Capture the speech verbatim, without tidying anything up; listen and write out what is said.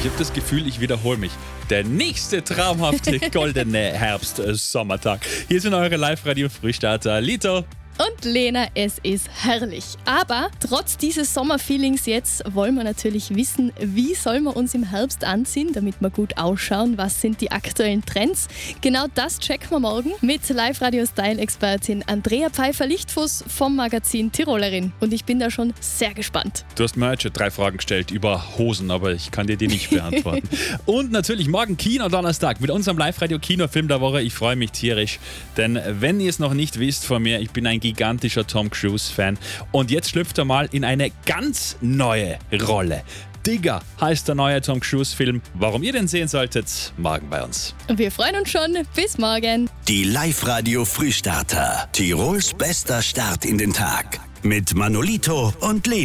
habe das Gefühl, ich wiederhole mich. Der nächste traumhafte goldene Herbst-Sommertag. Hier sind eure Live-Radio-Frühstarter Lito und Lena, es ist herrlich. Aber trotz dieses Sommerfeelings jetzt wollen wir natürlich wissen, wie sollen wir uns im Herbst anziehen, damit wir gut ausschauen. Was sind die aktuellen Trends? Genau das checken wir morgen mit Live-Radio-Style-Expertin Andrea Pfeiffer-Lichtfuss vom Magazin Tirolerin. Und ich bin da schon sehr gespannt. Du hast mir heute schon drei Fragen gestellt über Hosen, aber ich kann dir die nicht beantworten. Und natürlich morgen Kino-Donnerstag mit unserem Live-Radio-Kinofilm der Woche. Ich freue mich tierisch, denn wenn ihr es noch nicht wisst von mir, ich bin ein gigantischer Tom Cruise-Fan. Und jetzt schlüpft er mal in eine ganz neue Rolle. Digger heißt der neue Tom Cruise-Film. Warum ihr den sehen solltet, morgen bei uns. Wir freuen uns schon. Bis morgen. Die Live-Radio-Frühstarter. Tirols bester Start in den Tag. Mit Manolito und Lena.